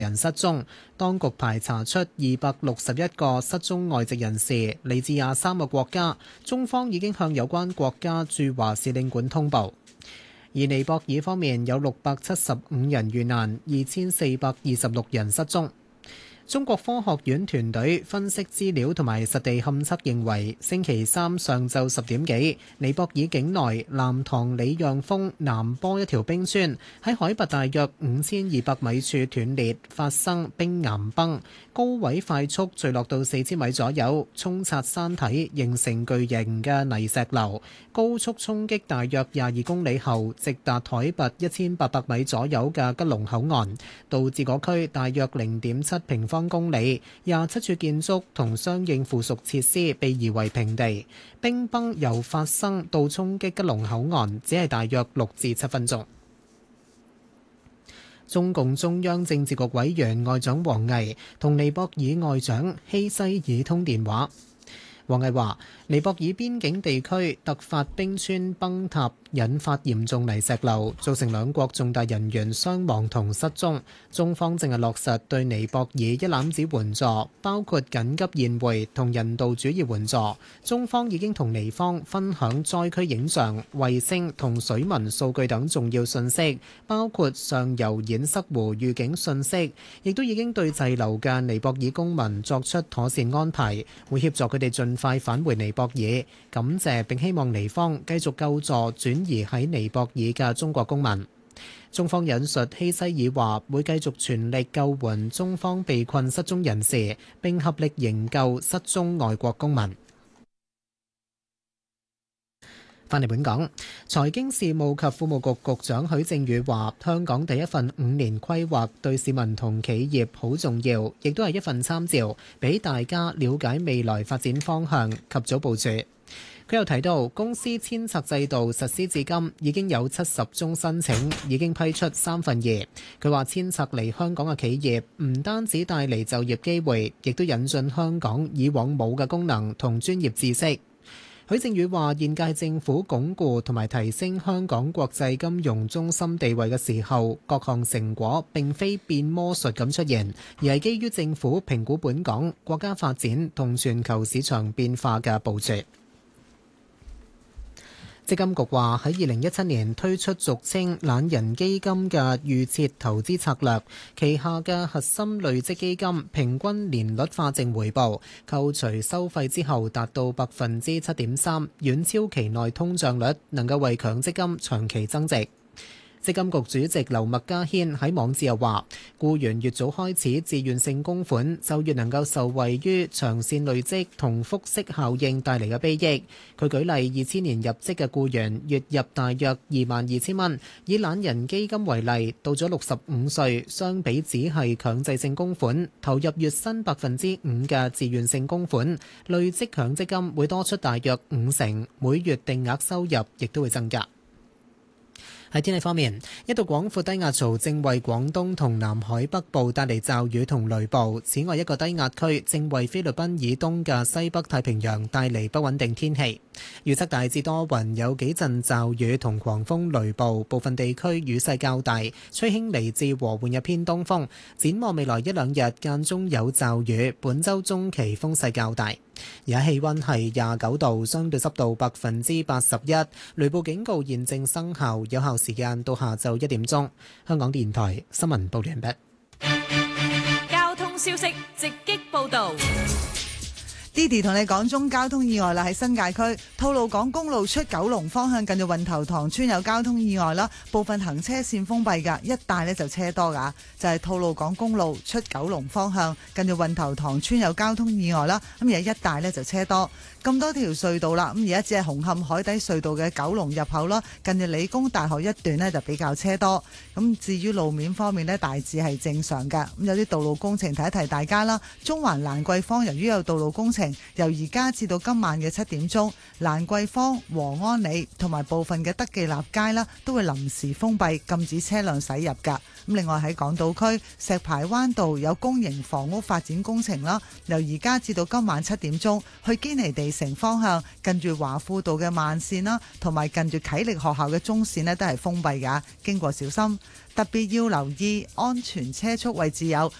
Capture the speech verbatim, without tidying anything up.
人失蹤，當局排查出二百六十一個失蹤外籍人士，嚟自廿三個國家。中方已經向有關國家駐華使領館通報。而尼泊爾方面有六百七十五人遇難，二千四百二十六人失蹤。中國科學院團隊分析資料同埋實地勘測認為，星期三上晝十點幾，尼泊爾境內南塘里讓峰南坡一條冰川喺海拔大約五千二百米處斷裂，發生冰岩崩，高位快速墜落到四千米左右，沖刷山體，形成巨型嘅泥石流，高速衝擊大約廿二公里後，直達海拔一千八百米左右嘅吉隆口岸，導致嗰區大約零點七平方公里，廿七處建築同相應附屬設施被夷為平地。冰崩由發生到衝擊吉隆口岸，只係大約六至七分鐘。中共中央政治局委員外長王毅同尼泊爾外長希西爾通電話。王毅話：尼泊爾邊境地區突發冰川崩塌，引發嚴重泥石流，造成兩國重大人員傷亡同失蹤。中方正係落實對尼泊爾一攬子援助，包括緊急宴會同人道主義援助。中方已經同尼方分享災區影像、衛星同水文數據等重要信息，包括上游堰塞湖預警信息，亦都已經對滯留嘅尼泊爾公民作出妥善安排，會協助佢哋盡快返回尼泊爾。感謝並希望尼方繼續救助轉移喺尼泊爾嘅中國公民。中方引述希西爾話，會繼續全力救援中方被困失蹤人士，並合力營救失蹤外國公民。翻嚟本港，財經事務及庫務局局長許正宇話：香港第一份五年規劃對市民同企業好重要，亦都係一份參照，俾大家了解未來發展方向及早部署。佢又提到，公司遷冊制度實施至今已經有七十宗申請，已經批出三分二。佢話遷冊嚟香港嘅企業唔單止帶嚟就業機會，亦都引進香港以往冇嘅功能同專業知識。許正宇話：現屆政府鞏固同埋提升香港國際金融中心地位嘅時候，各項成果並非變魔術咁出現，而係基於政府評估本港國家發展同全球市場變化嘅部署。積金局話喺二零一七年推出俗稱懶人基金嘅預設投資策略，旗下嘅核心累積基金平均年率化淨回報扣除收費之後達到百分之七點三，遠超期內通脹率，能夠為強積金長期增值。積金局主席劉麥嘉軒喺網誌又話，僱員越早開始自願性供款，就越能夠受惠於長線累積同複息效應帶嚟嘅裨益。佢舉例，二千年入職嘅僱員月入大約二萬二千蚊，以懶人基金為例，到咗六十五歲，相比只係強制性供款，投入月薪百分之五嘅自願性供款，累積強積金會多出大約五成，每月定額收入亦都會增加。喺天氣方面，一道廣闊低壓槽正為廣東同南海北部帶嚟驟雨同雷暴。此外，一個低壓區正為菲律賓以東嘅西北太平洋帶嚟不穩定天氣。預測大致多雲，有幾陣驟雨同狂風雷暴，部分地區雨勢較大，吹輕微至和緩嘅偏東風。展望未來一兩日間中有驟雨，本週中期風勢較大。而家氣溫係廿九度，相對濕度百分之八十一，雷暴警告現正生效，有效時間到下晝一點鐘。香港電台新聞報完畢。 交通消息直擊報道。 Didi 同你講中交通意外啦，喺新界區吐露港公路出九龍方向近住運頭塘村有交通意外啦，部分行車線封閉噶，一帶呢就車多噶，就係吐露港公路出九龍方向近住運頭塘村有交通意外啦，咁而家一帶呢就車多，咁多條隧道啦，咁而家只係紅磡海底隧道嘅九龍入口啦，近住理工大學一段呢就比較車多，咁至於路面方面呢，大致係正常噶，咁有啲道路工程提一提大家啦，中環蘭桂坊由於有道路工程。 程，由而家至到今晚嘅七點鐘，蘭桂坊、和安里同埋部分嘅德記立街啦，都會臨時封閉，禁止車輛駛入㗎。咁另外喺港島區石排灣道有公營房屋發展工程啦，由而家至到今晚七點鐘，去堅尼地城方向近住華富道嘅慢線啦，同埋近住啟力學校嘅中線呢，都係封閉㗎，經過小心。特別要留意安全車速位置有